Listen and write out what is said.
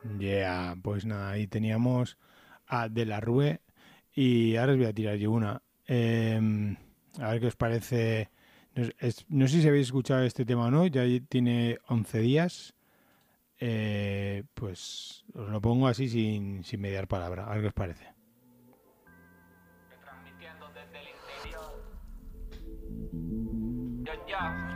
Yeah, pues nada, ahí teníamos a De la Rue y ahora os voy a tirar yo una. A ver qué os parece. No sé si habéis escuchado este tema o no, ya tiene 11 días. Pues os lo pongo así sin mediar palabra, a ver qué os parece. Retransmitiendo desde el interior. Yo, yo.